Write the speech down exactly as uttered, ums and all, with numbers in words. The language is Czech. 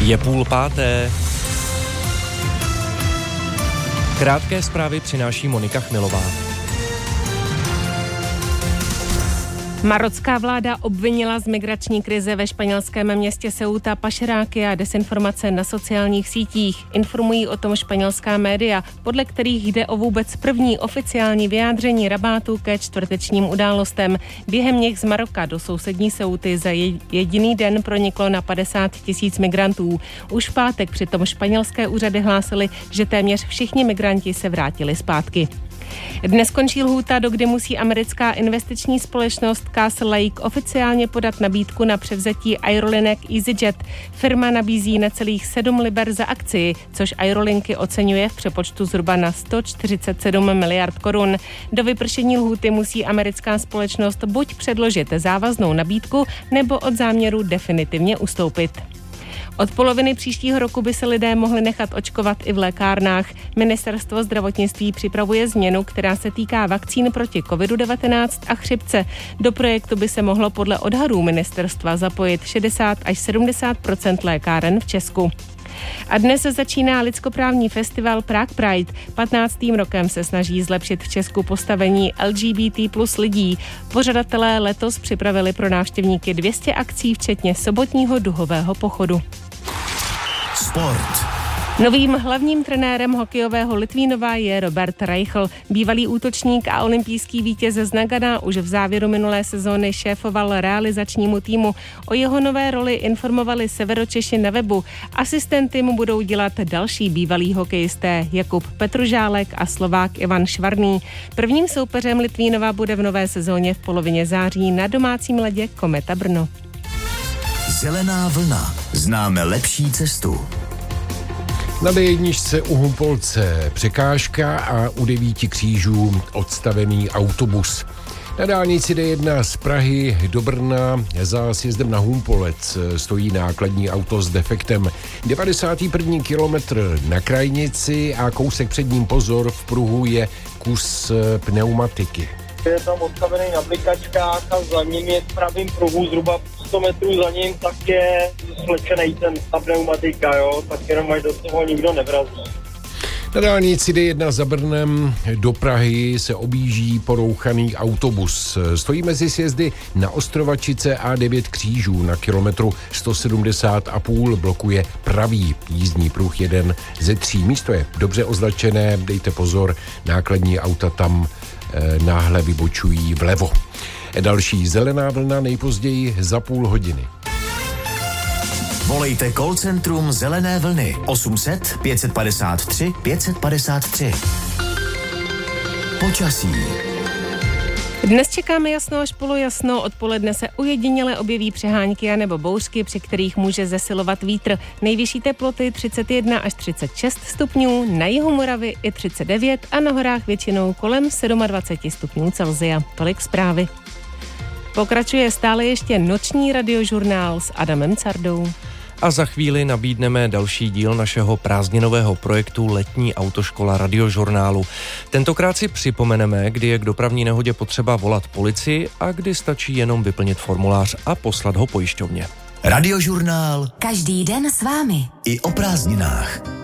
Je půl páté. Krátké zprávy přináší Monika Chmilová. Marocká vláda obvinila z migrační krize ve španělském městě Ceuta pašeráky a desinformace na sociálních sítích. Informují o tom španělská média, podle kterých jde o vůbec první oficiální vyjádření Rabátu ke čtvrtečním událostem. Během nich z Maroka do sousední Ceuty za jediný den proniklo na padesát tisíc migrantů. Už v pátek přitom španělské úřady hlásily, že téměř všichni migranti se vrátili zpátky. Dnes končí lhůta, dokdy musí americká investiční společnost Castle Lake oficiálně podat nabídku na převzetí aerolinek EasyJet. Firma nabízí necelých sedm liber za akci, což aerolinky oceňuje v přepočtu zhruba na sto čtyřicet sedm miliard korun. Do vypršení lhůty musí americká společnost buď předložit závaznou nabídku, nebo od záměru definitivně ustoupit. Od poloviny příštího roku by se lidé mohli nechat očkovat i v lékárnách. Ministerstvo zdravotnictví připravuje změnu, která se týká vakcín proti kovidu devatenáct a chřipce. Do projektu by se mohlo podle odhadů ministerstva zapojit šedesát až sedmdesát procent lékáren v Česku. A dnes začíná lidskoprávní festival Prague Pride. patnáctým rokem se snaží zlepšit v Česku postavení L G B T plus lidí. Pořadatelé letos připravili pro návštěvníky dvě stě akcí, včetně sobotního duhového pochodu. Sport. Novým hlavním trenérem hokejového Litvínova je Robert Reichel. Bývalý útočník a olympijský vítěz z Nagana už v závěru minulé sezóny šéfoval realizačnímu týmu. O jeho nové roli informovali Severočeši na webu. Asistenty mu budou dělat další bývalí hokejisté Jakub Petružálek a Slovák Ivan Švarný. Prvním soupeřem Litvínova bude v nové sezóně v polovině září na domácím ledě Kometa Brno. Zelená vlna. Známe lepší cestu. Na dé jedničce u Humpolce překážka a u devíti křížů odstavený autobus. Na dálnici dé jedna z Prahy do Brna za sjezdem na Humpolec stojí nákladní auto s defektem. devadesátý první kilometr na krajnici a kousek před ním pozor, v pruhu je kus pneumatiky. Je tam odstavený na blikačkách a za ním je v pravým pruhu zhruba sto metrů za ním, tak je slečenej ten ta pneumatika, jo, tak jenom až do toho nikdo nevrazí. Na dálnici dé jedna za Brnem do Prahy se objíždí porouchaný autobus. Stojí mezi sjezdy na Ostrovačice a devět křížů. Na kilometru sto sedmdesát a půl blokuje pravý jízdní pruh, jeden ze tří. Místo je dobře označené, dejte pozor, nákladní auta tam e, náhle vybočují vlevo. Další zelená vlna nejpozději za půl hodiny. Volejte call centrum Zelené vlny osm set pět padesát tři pět padesát tři. Počasí. Dnes čekáme jasno až polojasno, odpoledne se ujediněle objeví přehánky a nebo bouřky, při kterých může zesilovat vítr. Nejvyšší teploty třicet jedna až třicet šest stupňů, na jihu Moravy i třicet devět a na horách většinou kolem dvacet sedm stupňů Celsia. Tolik zprávy. Pokračuje stále ještě noční radiožurnál s Adamem Cardou. A za chvíli nabídneme další díl našeho prázdninového projektu Letní autoškola radiožurnálu. Tentokrát si připomeneme, kdy je k dopravní nehodě potřeba volat policii a kdy stačí jenom vyplnit formulář a poslat ho pojišťovně. Radiožurnál. Každý den s vámi. I o prázdninách.